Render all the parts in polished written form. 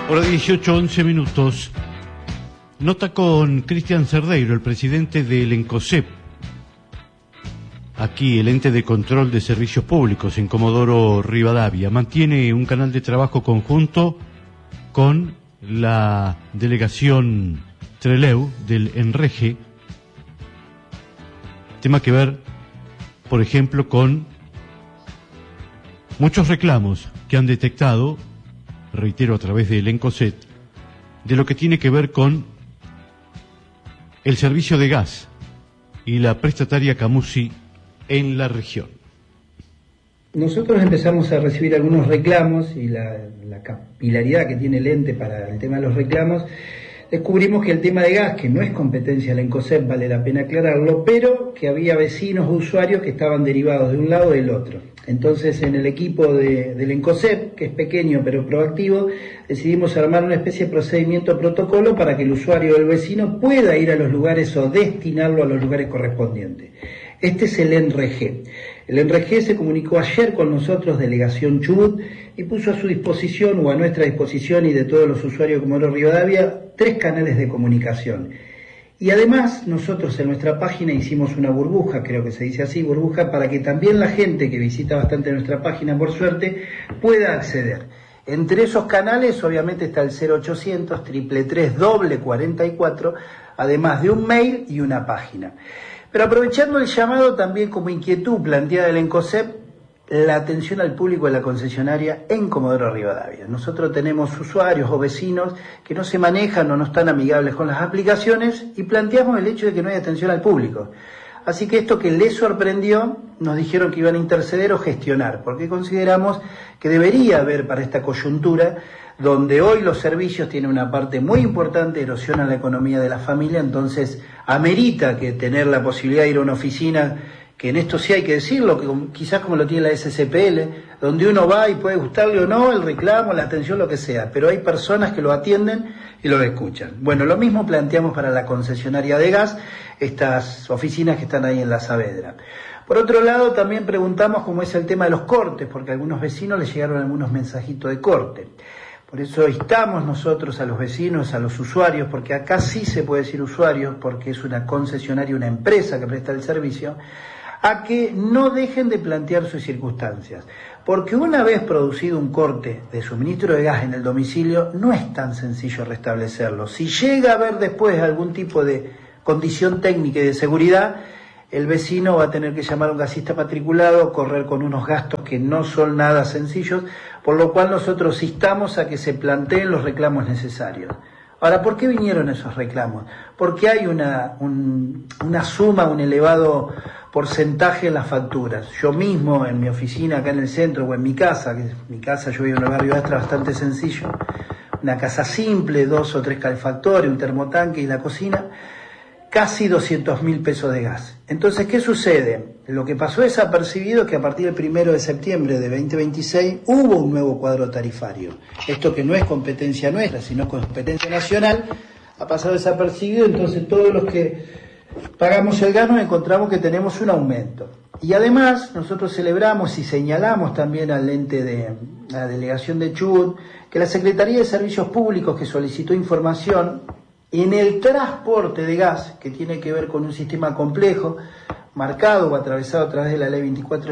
Hora 18:11. Nota con Cristian Cerdeiro, el presidente del ENCOSEP. Aquí, el ente de control de servicios públicos en Comodoro Rivadavia mantiene un canal de trabajo conjunto con la delegación Trelew del ENREGE. Tema que ver, por ejemplo, con muchos reclamos que han detectado, reitero, a través del ENCOSEP, de lo que tiene que ver con el servicio de gas y la prestataria Camusi en la región. Nosotros empezamos a recibir algunos reclamos y la capilaridad que tiene el ente para el tema de los reclamos. Descubrimos que el tema de gas, que no es competencia del ENCOSEP, vale la pena aclararlo, pero que había vecinos o usuarios que estaban derivados de un lado o del otro. Entonces, en el equipo del ENCOSEP, que es pequeño pero proactivo, decidimos armar una especie de procedimiento protocolo para que el usuario o el vecino pueda ir a los lugares o destinarlo a los lugares correspondientes. Este es el ENREGE. El ENREGE se comunicó ayer con nosotros, Delegación Chubut, y puso a su disposición o a nuestra disposición y de todos los usuarios de Comodoro Rivadavia 3 canales de comunicación. Y además nosotros en nuestra página hicimos una burbuja, creo que se dice así, burbuja, para que también la gente que visita bastante nuestra página, por suerte, pueda acceder. Entre esos canales obviamente está el 0800 333 44, además de un mail y una página. Pero aprovechando el llamado también como inquietud planteada del ENCOSEP, la atención al público de la concesionaria en Comodoro Rivadavia. Nosotros tenemos usuarios o vecinos que no se manejan o no están amigables con las aplicaciones y planteamos el hecho de que no hay atención al público. Así que esto que les sorprendió, nos dijeron que iban a interceder o gestionar, porque consideramos que debería haber para esta coyuntura, donde hoy los servicios tienen una parte muy importante, erosionan la economía de la familia, entonces amerita que tener la posibilidad de ir a una oficina, que en esto sí hay que decirlo, que quizás como lo tiene la SCPL, donde uno va y puede gustarle o no el reclamo, la atención, lo que sea, pero hay personas que lo atienden y lo escuchan. Bueno, lo mismo planteamos para la concesionaria de gas, estas oficinas que están ahí en La Saavedra. Por otro lado, también preguntamos cómo es el tema de los cortes, porque a algunos vecinos les llegaron algunos mensajitos de corte. Por eso instamos nosotros a los vecinos, a los usuarios, porque acá sí se puede decir usuarios, porque es una concesionaria, una empresa que presta el servicio, a que no dejen de plantear sus circunstancias. Porque una vez producido un corte de suministro de gas en el domicilio, no es tan sencillo restablecerlo. Si llega a haber después algún tipo de condición técnica y de seguridad, el vecino va a tener que llamar a un gasista matriculado, correr con unos gastos que no son nada sencillos, por lo cual nosotros instamos a que se planteen los reclamos necesarios. Ahora, ¿por qué vinieron esos reclamos? Porque hay una suma, un elevado porcentaje en las facturas. Yo mismo, en mi oficina acá en el centro, o en mi casa, que es mi casa, yo vivo en el barrio Astra, bastante sencillo, una casa simple, 2 o 3 calefactores, un termotanque y la cocina, casi 200.000 pesos de gas. Entonces, ¿qué sucede? Lo que pasó desapercibido es que a partir del 1 de septiembre de 2026 hubo un nuevo cuadro tarifario. Esto que no es competencia nuestra, sino competencia nacional, ha pasado desapercibido, entonces todos los que pagamos el gas nos encontramos que tenemos un aumento. Y además, nosotros celebramos y señalamos también al ente de la delegación de Chubut que la Secretaría de Servicios Públicos, que solicitó información en el transporte de gas, que tiene que ver con un sistema complejo, marcado o atravesado a través de la ley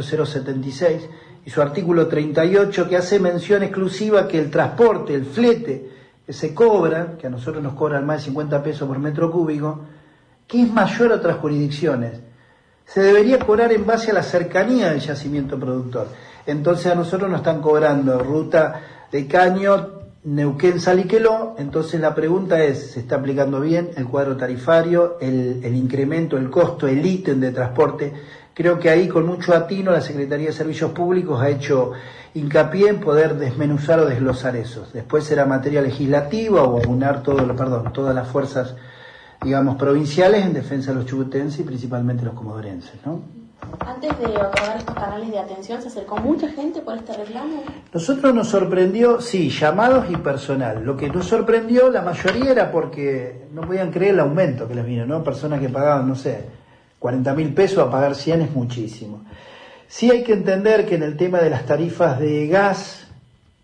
24076 y su artículo 38, que hace mención exclusiva que el transporte, el flete que se cobra, que a nosotros nos cobran más de 50 pesos por metro cúbico, que es mayor a otras jurisdicciones, se debería cobrar en base a la cercanía del yacimiento productor. Entonces a nosotros nos están cobrando ruta de Caño, Neuquén, Saliqueló. Entonces la pregunta es, ¿se está aplicando bien el cuadro tarifario, el incremento, el costo, el ítem de transporte? Creo que ahí con mucho atino la Secretaría de Servicios Públicos ha hecho hincapié en poder desmenuzar o desglosar eso. Después será materia legislativa o aunar todas las fuerzas, digamos, provinciales en defensa de los chubutenses y principalmente los comodorenses, ¿no? Antes de otorgar estos canales de atención, ¿se acercó mucha gente por este reclamo? Nosotros nos sorprendió, sí, llamados y personal. Lo que nos sorprendió, la mayoría era porque no podían creer el aumento que les vino, ¿no? Personas que pagaban, no sé, 40.000 pesos a pagar 100 es muchísimo. Sí hay que entender que en el tema de las tarifas de gas,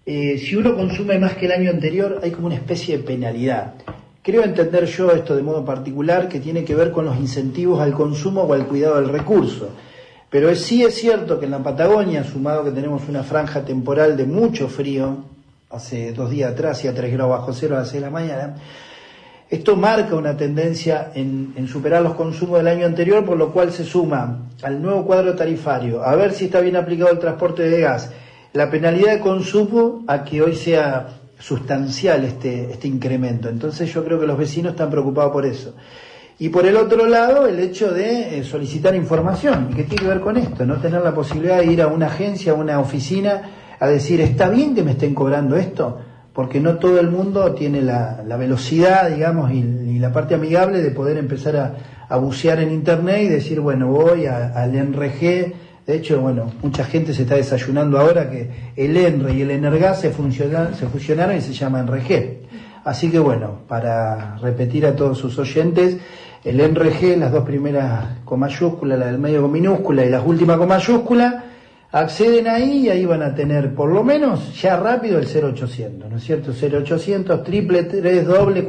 si uno consume más que el año anterior, hay como una especie de penalidad. Creo entender yo esto de modo particular, que tiene que ver con los incentivos al consumo o al cuidado del recurso. Pero sí es cierto que en la Patagonia, sumado que tenemos una franja temporal de mucho frío, hace 2 días atrás, hacía 3 grados bajo cero a las 6 de la mañana, esto marca una tendencia en superar los consumos del año anterior, por lo cual se suma al nuevo cuadro tarifario, a ver si está bien aplicado el transporte de gas, la penalidad de consumo, a que hoy sea sustancial este incremento. Entonces yo creo que los vecinos están preocupados por eso. Y por el otro lado, el hecho de solicitar información, y que tiene que ver con esto, no tener la posibilidad de ir a una agencia, a una oficina, a decir, ¿está bien que me estén cobrando esto? Porque no todo el mundo tiene la velocidad, digamos, y la parte amigable de poder empezar a bucear en internet y decir, bueno, voy al NRG. De hecho, bueno, mucha gente se está desayunando ahora que el ENRE y el Energas se fusionaron y se llama NRG. Así que bueno, para repetir a todos sus oyentes, el NRG, las 2 primeras con mayúscula, la del medio con minúscula y las últimas con mayúscula, acceden ahí y ahí van a tener por lo menos ya rápido el 0800, ¿no es cierto? 0800 333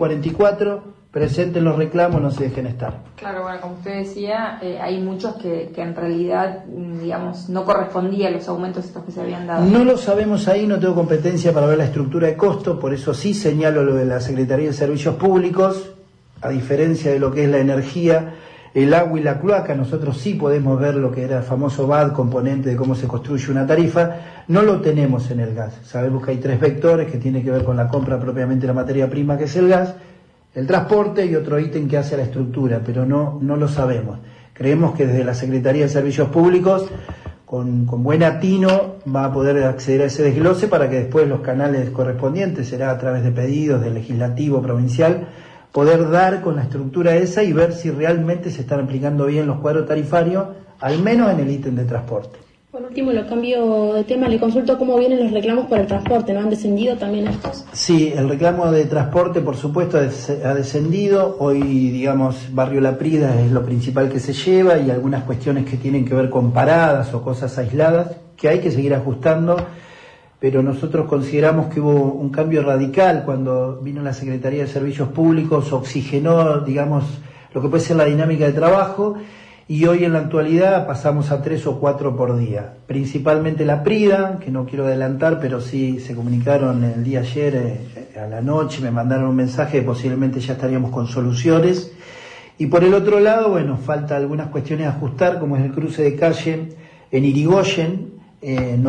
44, presenten los reclamos, no se dejen estar. Claro, bueno, como usted decía, hay muchos que en realidad, digamos, no correspondían los aumentos estos que se habían dado. No lo sabemos ahí, no tengo competencia para ver la estructura de costo, por eso sí señalo lo de la Secretaría de Servicios Públicos, a diferencia de lo que es la energía, el agua y la cloaca, nosotros sí podemos ver lo que era el famoso VAD, componente de cómo se construye una tarifa, no lo tenemos en el gas. Sabemos que hay 3 vectores que tienen que ver con la compra propiamente de la materia prima, que es el gas, el transporte y otro ítem que hace la estructura, pero no lo sabemos. Creemos que desde la Secretaría de Servicios Públicos, con buen atino, va a poder acceder a ese desglose para que después los canales correspondientes, será a través de pedidos del legislativo provincial, poder dar con la estructura esa y ver si realmente se están aplicando bien los cuadros tarifarios, al menos en el ítem de transporte. Por último, lo cambio de tema, le consulto cómo vienen los reclamos por el transporte, ¿no han descendido también estos? Sí, el reclamo de transporte, por supuesto, ha descendido. Hoy, digamos, Barrio La Prida es lo principal que se lleva y algunas cuestiones que tienen que ver con paradas o cosas aisladas que hay que seguir ajustando, pero nosotros consideramos que hubo un cambio radical cuando vino la Secretaría de Servicios Públicos, oxigenó, digamos, lo que puede ser la dinámica de trabajo. Y hoy en la actualidad pasamos a 3 o 4 por día, principalmente La Prida, que no quiero adelantar, pero sí se comunicaron el día ayer a la noche, me mandaron un mensaje que posiblemente ya estaríamos con soluciones. Y por el otro lado, bueno, falta algunas cuestiones a ajustar, como es el cruce de calle en Irigoyen,